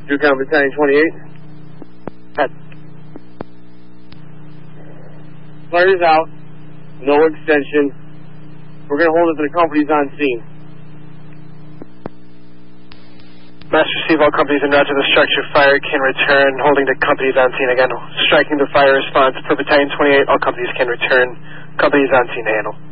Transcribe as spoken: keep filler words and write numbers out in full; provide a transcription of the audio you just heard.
Yukon Battalion twenty-eight. Head. Flares out. No extension. We're going to hold it to the companies on scene. Master receive, all companies en route to the structure. Fire can return. Holding the companies on scene again. Striking the fire response per Battalion twenty-eight. All companies can return. Companies on scene to handle.